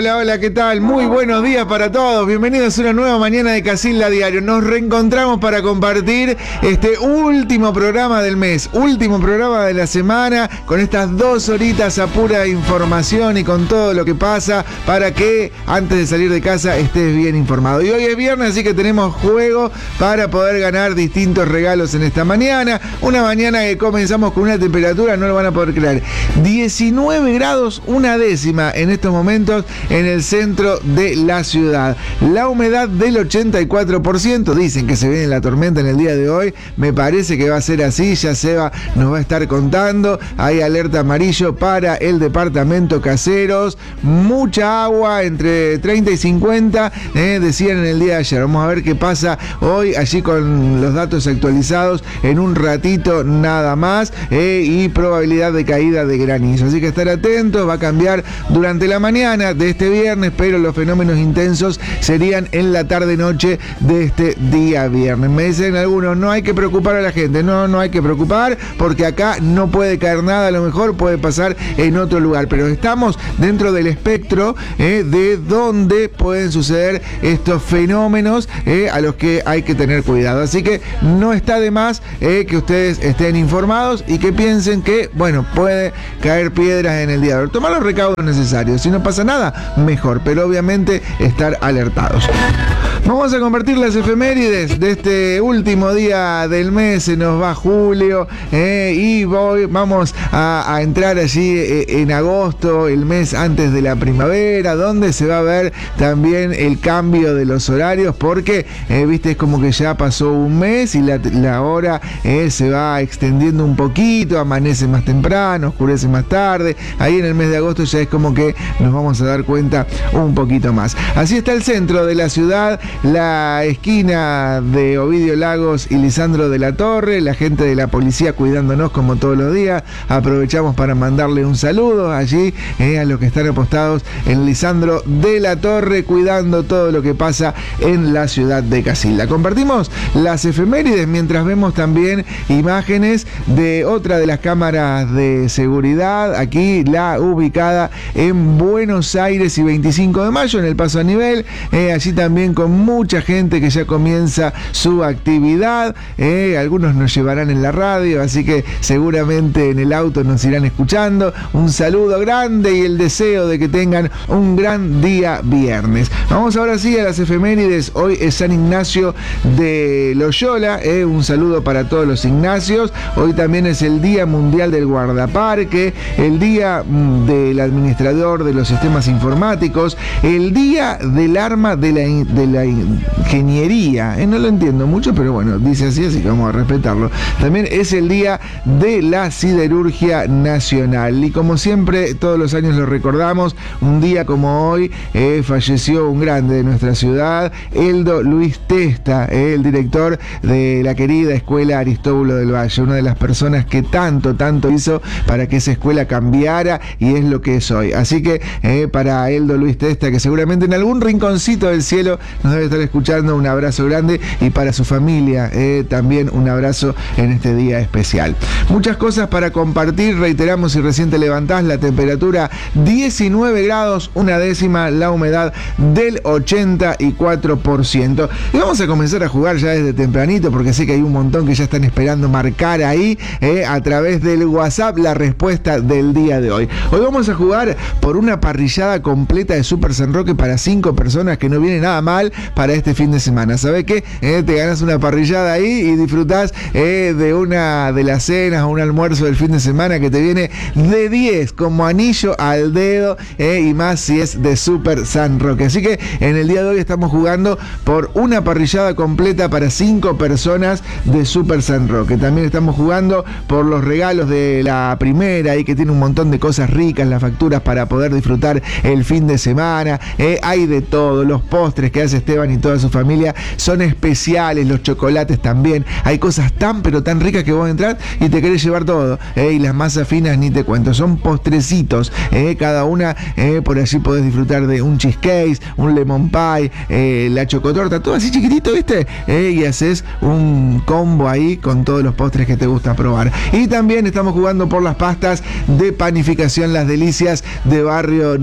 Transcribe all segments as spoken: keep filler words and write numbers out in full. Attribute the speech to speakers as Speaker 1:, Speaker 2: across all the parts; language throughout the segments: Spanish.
Speaker 1: Hola, hola, ¿qué tal? Muy buenos días para todos. Bienvenidos a una nueva mañana de Casilda Diario. Nos reencontramos para compartir este último programa del mes, último programa de la semana, con estas dos horitas a pura información y con todo lo que pasa para que antes de salir de casa estés bien informado. Y hoy es viernes, así que tenemos juego para poder ganar distintos regalos en esta mañana. Una mañana que comenzamos con una temperatura, no lo van a poder creer, diecinueve grados, una décima en estos momentos en el centro de la ciudad. La humedad del ochenta y cuatro por ciento, dicen que se viene la tormenta en el día de hoy, me parece que va a ser así, ya Seba nos va a estar contando. Hay alerta amarillo para el departamento Caseros, mucha agua, entre treinta y cincuenta, eh, decían en el día de ayer. Vamos a ver qué pasa hoy allí con los datos actualizados en un ratito nada más, eh, y probabilidad de caída de granizo, así que estar atentos. Va a cambiar durante la mañana de este viernes, pero los fenómenos intensos serían en la tarde-noche de este día viernes. Me dicen algunos, no hay que preocupar a la gente. No, no hay que preocupar, porque acá no puede caer nada, a lo mejor puede pasar en otro lugar, pero estamos dentro del espectro eh, de donde pueden suceder estos fenómenos eh, a los que hay que tener cuidado. Así que no está de más eh, que ustedes estén informados y que piensen que, bueno, puede caer piedras en el día de hoy. Tomar los recaudos necesarios. Si no pasa nada, mejor, pero obviamente estar alertados. Vamos a compartir las efemérides de este último día del mes. Se nos va julio eh, y voy, vamos a, a entrar allí eh, en agosto, el mes antes de la primavera, donde se va a ver también el cambio de los horarios, porque eh, viste, es como que ya pasó un mes y la, la hora eh, se va extendiendo un poquito, amanece más temprano, oscurece más tarde. Ahí en el mes de agosto ya es como que nos vamos a dar cuenta un poquito más. Así está el centro de la ciudad, la esquina de Ovidio Lagos y Lisandro de la Torre, la gente de la policía cuidándonos como todos los días. Aprovechamos para mandarle un saludo allí eh, a los que están apostados en Lisandro de la Torre, cuidando todo lo que pasa en la ciudad de Casilda. Compartimos las efemérides mientras vemos también imágenes de otra de las cámaras de seguridad, aquí la ubicada en Buenos Aires y veinticinco de mayo, en el paso a nivel, eh, allí también con mucha gente que ya comienza su actividad, eh, algunos nos llevarán en la radio, así que seguramente en el auto nos irán escuchando. Un saludo grande y el deseo de que tengan un gran día viernes. Vamos ahora sí a las efemérides. Hoy es San Ignacio de Loyola, eh, un saludo para todos los Ignacios. Hoy también es el Día Mundial del Guardaparque, el Día mm, del Administrador de los Sistemas Informáticos, el Día del Arma de la, de la Ingeniería, eh, no lo entiendo mucho, pero bueno, dice así, así que vamos a respetarlo. También es el Día de la Siderurgia Nacional, y como siempre, todos los años lo recordamos, un día como hoy eh, falleció un grande de nuestra ciudad, Eldo Luis Testa, eh, el director de la querida Escuela Aristóbulo del Valle, una de las personas que tanto, tanto hizo para que esa escuela cambiara y es lo que es hoy. Así que eh, para Eldo Luis Testa, que seguramente en algún rinconcito del cielo nos debe estar escuchando, un abrazo grande, y para su familia eh, también un abrazo en este día especial. Muchas cosas para compartir, reiteramos, si recién te levantás, la temperatura diecinueve grados, una décima, la humedad del ochenta y cuatro por ciento. Y vamos a comenzar a jugar ya desde tempranito, porque sé que hay un montón que ya están esperando marcar ahí eh, a través del WhatsApp la respuesta del día de hoy. Hoy vamos a jugar por una parrillada completa de Super San Roque para cinco personas, que no viene nada mal para este fin de semana. ¿Sabes qué? Eh, te ganas una parrillada ahí y disfrutás eh, de una de las cenas o un almuerzo del fin de semana que te viene de diez, como anillo al dedo, eh, y más si es de Super San Roque. Así que en el día de hoy estamos jugando por una parrillada completa para cinco personas de Super San Roque. También estamos jugando por los regalos de la primera, y que tiene un montón de cosas ricas, las facturas para poder disfrutar el fin de semana. Eh, hay de todo, los postres que hace Esteban y toda su familia son especiales, los chocolates también. Hay cosas tan pero tan ricas que vos entrás y te querés llevar todo. Eh, y las masas finas ni te cuento, son postrecitos. Eh, cada una, eh, por allí podés disfrutar de un cheesecake, un lemon pie, eh, la chocotorta, todo así chiquitito, ¿viste? Eh, y haces un combo ahí con todos los postres que te gusta probar. Y también estamos jugando por las pastas de panificación Las Delicias de Barrio Nueva Roma.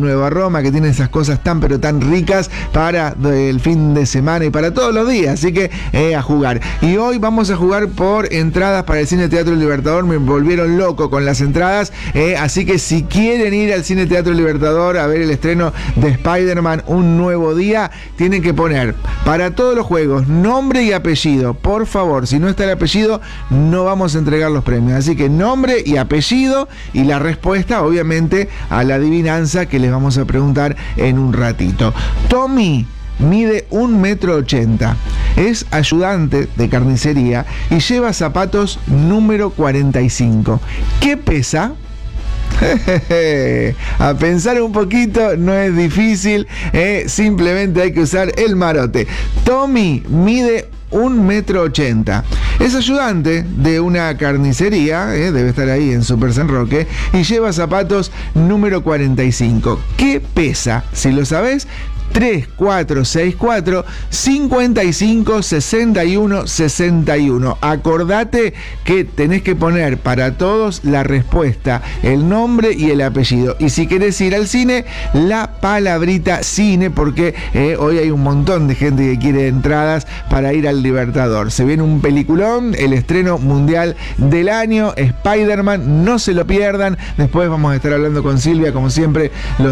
Speaker 1: Roma, que tiene esas cosas tan pero tan ricas para el fin de semana y para todos los días. Así que eh, a jugar. Y hoy vamos a jugar por entradas para el Cine Teatro Libertador. Me volvieron loco con las entradas. Eh, así que si quieren ir al Cine Teatro Libertador a ver el estreno de Spider-Man Un Nuevo Día, tienen que poner para todos los juegos nombre y apellido. Por favor, si no está el apellido, no vamos a entregar los premios. Así que nombre y apellido y la respuesta, obviamente, a la adivinanza que les vamos a preguntar en un ratito. Tommy mide un metro ochenta, es ayudante de carnicería y lleva zapatos número cuarenta y cinco. ¿Qué pesa? A pensar un poquito, no es difícil, eh, simplemente hay que usar el marote. Tommy mide un metro ochenta. Es ayudante de una carnicería, eh, debe estar ahí en Super San Roque, y lleva zapatos número cuarenta y cinco. ¿Qué pesa? Si lo sabés, tres cuatro seis cuatro, cincuenta y cinco, sesenta y uno, sesenta y uno. Acordate que tenés que poner para todos la respuesta, el nombre y el apellido. Y si querés ir al cine, la palabrita cine, porque eh, hoy hay un montón de gente que quiere entradas para ir al Libertador. Se viene un peliculón, el estreno mundial del año, Spider-Man, no se lo pierdan. Después vamos a estar hablando con Silvia, como siempre, los